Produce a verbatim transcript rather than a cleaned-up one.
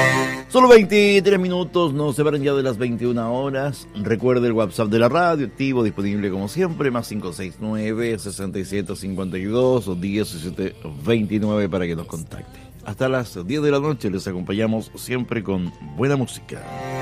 Solo veintitrés minutos, nos separan ya de las veintiuna horas. Recuerde el WhatsApp de la radio, activo, disponible como siempre, más cinco seis nueve, seis siete cinco dos o diecisiete veintinueve para que nos contacte. Hasta las diez de la noche les acompañamos siempre con buena música.